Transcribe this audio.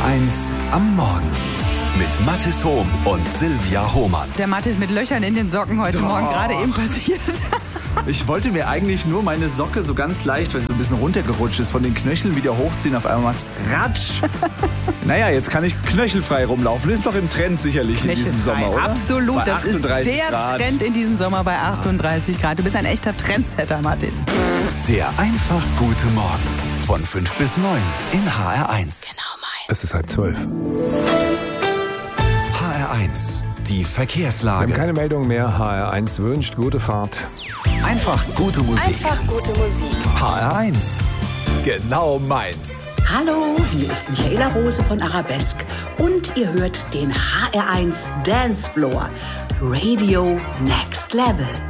HR1 am Morgen. Mit Mathis Hohm und Silvia Hohmann. Der Mathis mit Löchern in den Socken heute Morgen gerade eben passiert. Ich wollte mir eigentlich nur meine Socke so ganz leicht, wenn sie ein bisschen runtergerutscht ist, von den Knöcheln wieder hochziehen. Auf einmal macht's ratsch. Naja, jetzt kann ich knöchelfrei rumlaufen. Ist doch im Trend sicherlich in diesem Sommer, oder? Absolut, das ist der Grad. Trend in diesem Sommer bei 38 Grad. Du bist ein echter Trendsetter, Mathis. Der einfach gute Morgen. Von 5 bis 9 in HR1. Genau meins. Es ist 11:30. HR1, die Wir Verkehrslage. haben keine Meldung mehr. HR1 wünscht gute Fahrt. Einfach gute Musik. Einfach gute Musik. HR1, genau meins. Hallo, hier ist Michaela Rose von Arabesque und ihr hört den HR1 Dance Floor Radio Next Level.